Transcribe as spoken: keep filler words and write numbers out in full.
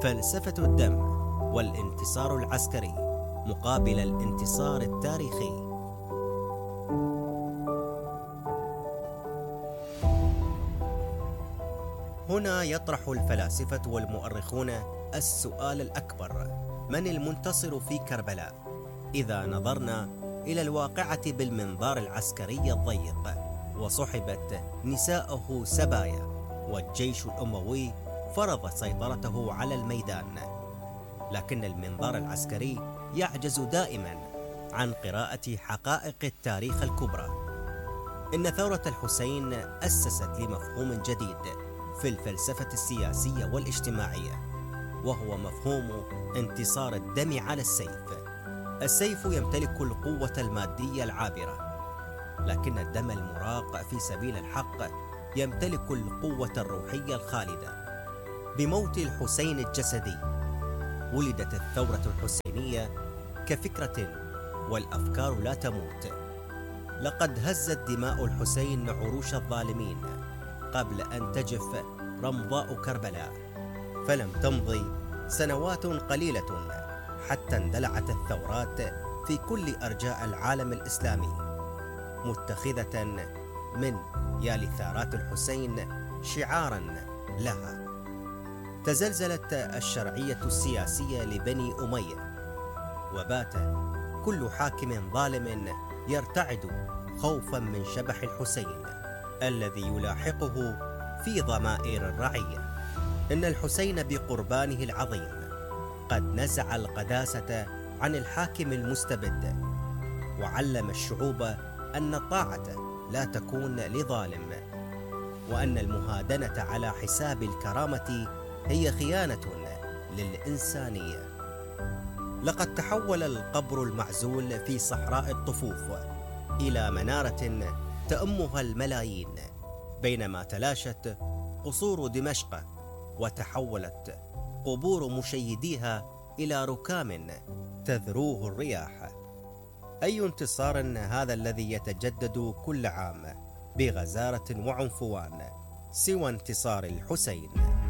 فلسفة الدم والانتصار العسكري مقابل الانتصار التاريخي. هنا يطرح الفلاسفة والمؤرخون السؤال الأكبر: من المنتصر في كربلاء؟ إذا نظرنا إلى الواقعة بالمنظار العسكري الضيق، وصحبت نساءه سبايا، والجيش الأموي فرض سيطرته على الميدان، لكن المنظار العسكري يعجز دائما عن قراءة حقائق التاريخ الكبرى. إن ثورة الحسين أسست لمفهوم جديد في الفلسفة السياسية والاجتماعية، وهو مفهوم انتصار الدم على السيف. السيف يمتلك القوة المادية العابرة، لكن الدم المراق في سبيل الحق يمتلك القوة الروحية الخالدة. بموت الحسين الجسدي ولدت الثورة الحسينية كفكرة، والأفكار لا تموت. لقد هزت دماء الحسين عروش الظالمين قبل أن تجف رمضاء كربلاء، فلم تمضي سنوات قليلة حتى اندلعت الثورات في كل أرجاء العالم الإسلامي، متخذة من يا لثارات الحسين شعارا لها. تزلزلت الشرعية السياسية لبني أمية، وبات كل حاكم ظالم يرتعد خوفا من شبح الحسين الذي يلاحقه في ضمائر الرعية. إن الحسين بقربانه العظيم قد نزع القداسة عن الحاكم المستبد، وعلم الشعوب أن الطاعة لا تكون لظالم، وأن المهادنة على حساب الكرامة هي خيانة للإنسانية. لقد تحول القبر المعزول في صحراء الطفوف إلى منارة تأمها الملايين، بينما تلاشت قصور دمشق وتحولت قبور مشيديها إلى ركام تذروه الرياح. أي انتصار هذا الذي يتجدد كل عام بغزارة وعنفوان سوى انتصار الحسين؟